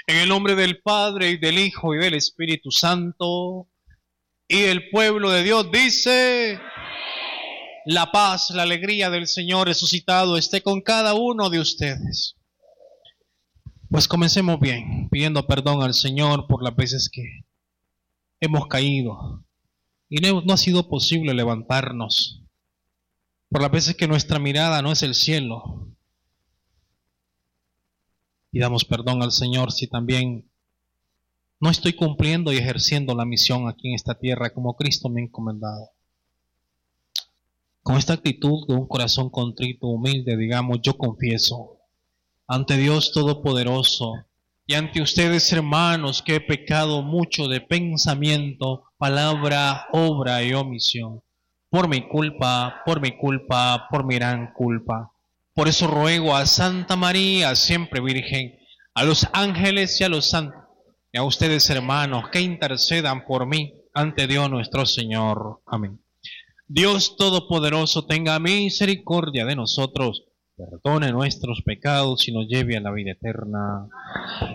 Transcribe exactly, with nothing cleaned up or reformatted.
En el nombre del Padre, y del Hijo, y del Espíritu Santo. Y el pueblo de Dios dice: la paz, la alegría del Señor resucitado esté con cada uno de ustedes. Pues comencemos bien, pidiendo perdón al Señor por las veces que hemos caído y no, no ha sido posible levantarnos, por las veces que nuestra mirada no es el cielo. Pidamos perdón al Señor si también no estoy cumpliendo y ejerciendo la misión aquí en esta tierra como Cristo me ha encomendado. Con esta actitud de un corazón contrito, humilde, digamos: yo confieso ante Dios Todopoderoso y ante ustedes, hermanos, que he pecado mucho de pensamiento, palabra, obra y omisión. Por mi culpa, por mi culpa, por mi gran culpa. Por eso ruego a Santa María, siempre Virgen, a los ángeles y a los santos, y a ustedes, hermanos, que intercedan por mí ante Dios nuestro Señor. Amén. Dios Todopoderoso tenga misericordia de nosotros, perdone nuestros pecados y nos lleve a la vida eterna.